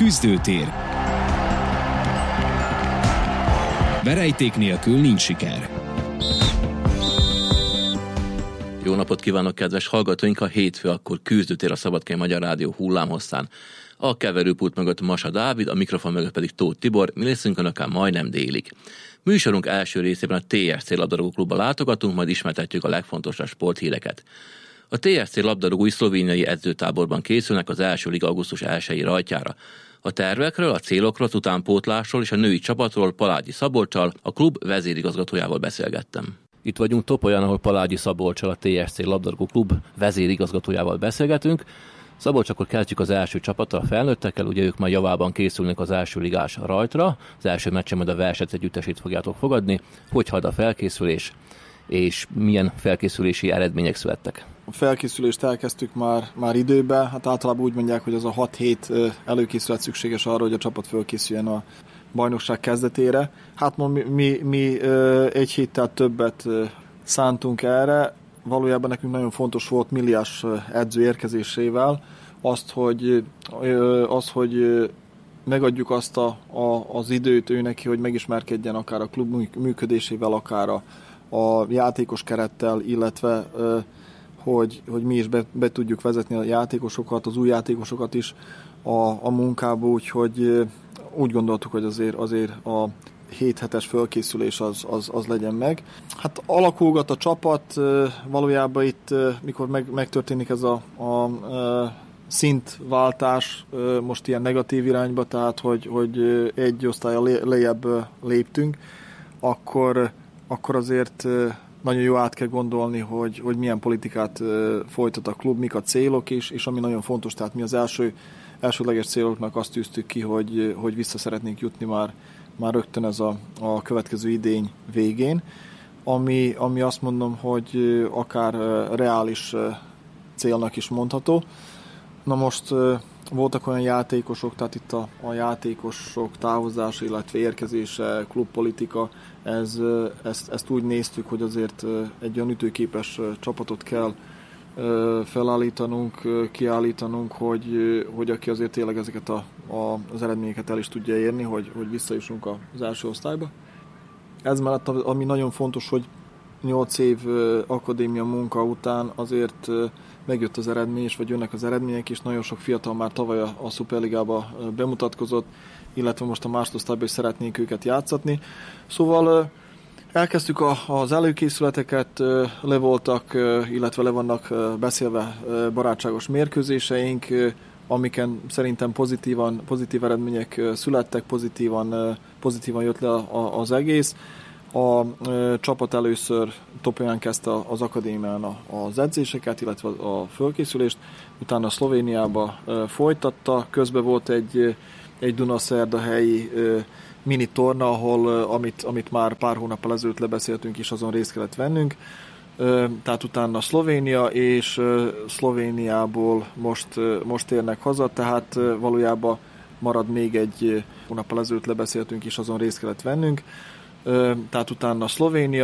Küzdőtér. Verejték nélkül nincs siker. Jó napot kívánok, kedves hallgatóink! A hétfő akkor Küzdőtér a Szabadkai Magyar Rádió hullámhosszán. A keverőpult mögött Masa Dávid, a mikrofon mögött pedig Tóth Tibor, mi leszünk önökkel majdnem délig. Műsorunk első részében a TSC labdarúgó klubba látogatunk, majd ismertetjük a legfontosabb sporthíreket. A TSC labdarúgói szlovéniai edzőtáborban készülnek az első liga augusztus 1-i rajtjára. A tervekről, a célokról, az utánpótlásról és a női csapatról Palágyi Szabolccsal, a klub vezérigazgatójával beszélgettem. Itt vagyunk Topolyán, ahol Palágyi Szabolccsal, a TSC labdarúgó klub vezérigazgatójával beszélgetünk. Szabolcs, akkor kezdjük az első csapattal, a felnőttekkel, ugye ők már javában készülnek az első ligás rajtra, az első meccsen majd a Versec együttesét fogjátok fogadni. Hogy halad a felkészülés, és milyen felkészülési eredmények születtek? A felkészülést elkezdtük már időben, hát általában úgy mondják, hogy az a 6 hét előkészület szükséges arra, hogy a csapat felkészüljen a bajnokság kezdetére. Hát mi egy héttel többet szántunk erre. Valójában nekünk nagyon fontos volt Milliás edző érkezésével hogy megadjuk azt az időt ő neki, hogy megismerkedjen akár a klub működésével, akár a játékos kerettel, illetve hogy mi is be tudjuk vezetni a játékosokat, az új játékosokat is a munkába, úgyhogy úgy gondoltuk, hogy azért a 7 hetes fölkészülés az legyen meg. Hát alakulgat a csapat, valójában itt, mikor megtörténik ez a szintváltás, most ilyen negatív irányba, tehát hogy egy osztállyal lejjebb léptünk, akkor azért nagyon jó át kell gondolni, hogy milyen politikát folytat a klub, mik a célok is, és ami nagyon fontos, tehát mi az elsőleges céloknak azt tűztük ki, hogy vissza szeretnénk jutni már rögtön ez a következő idény végén, ami azt mondom, hogy akár reális célnak is mondható. Na most voltak olyan játékosok, tehát itt a játékosok távozása, illetve érkezése, klubpolitika, ezt úgy néztük, hogy azért egy olyan ütőképes csapatot kell felállítanunk, kiállítanunk, hogy aki azért tényleg ezeket az eredményeket el is tudja érni, hogy visszajussunk az első osztályba. Ez mellett, ami nagyon fontos, hogy 8 év akadémia munka után azért megjött az eredmény, vagy jönnek az eredmények, és nagyon sok fiatal már tavaly a Szuperligába bemutatkozott, illetve most a másodosztályban is szeretnénk őket játszatni. Szóval elkezdtük az előkészületeket, le voltak, illetve le vannak beszélve barátságos mérkőzéseink, amiken szerintem pozitív eredmények születtek, pozitívan jött le az egész. A csapat először Topolyán kezdte az akadémián az edzéseket, illetve a fölkészülést, utána Szlovéniába folytatta, közben volt egy Dunaszerdahelyi mini torna, ahol amit már pár hónappal ezelőtt lebeszéltünk, és azon részt kellett vennünk. Tehát utána Szlovénia, és Szlovéniából most érnek haza, tehát valójában marad még egy hónappal ezelőtt lebeszéltünk, és azon részt kellett vennünk. Tehát utána Szlovénia,